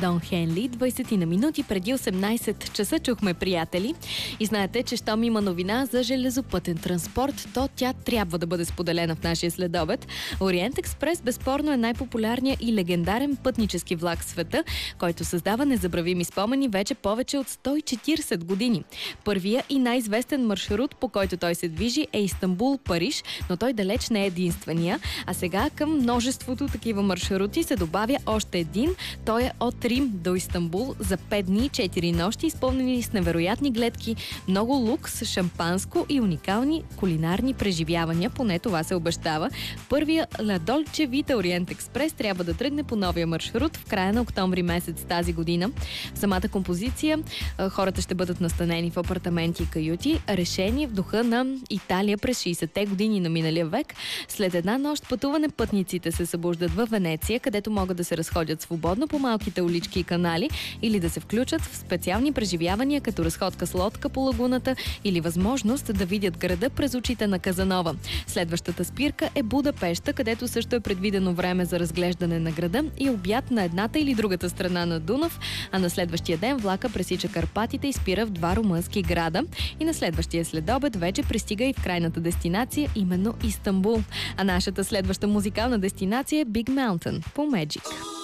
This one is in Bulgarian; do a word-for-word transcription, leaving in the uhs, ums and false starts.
Дон Хенли. двайсет на минути преди осемнайсет часа чухме приятели. И знаете, че щом има новина за железопътен транспорт, то тя трябва да бъде споделена в нашия следобед. Ориент Експрес безспорно е най-популярният и легендарен пътнически влак в света, който създава незабравими спомени вече повече от сто и четирийсет години. Първия и най-известен маршрут, по който той се движи, е Истанбул-Париж, но той далеч не е единствения. А сега към множеството такива маршрути се добавя още един. Той е от Рим до Истанбул за пет дни и четири нощи, изпълнени с невероятни гледки, много лукс, шампанско и уникални кулинарни преживявания. Поне това се обещава. Първия La Dolce Vita Ориент Експрес трябва да тръгне по новия маршрут в края на октомври месец тази година. В самата композиция хората ще бъдат настанени в апартаменти и каюти, решени в духа на Италия през шейсетте години на миналия век. След една нощ пътуване пътниците се събуждат във Венеция, където могат да се разходят свободно по малките улички и канали или да се включат в специални преживявания, като разходка с лодка по лагуната или възможност да видят града през очите на Казанова. Следващата спирка е Будапеща, където също е предвидено време за разглеждане на града и обяд на едната или другата страна на Дунав, а на следващия ден влака пресича Карпатите и спира в два румънски града. И на следващия следобед вече пристига и в крайната дестинация, именно Истанбул. А нашата следваща музикална дестинация е Big Mountain по Magic.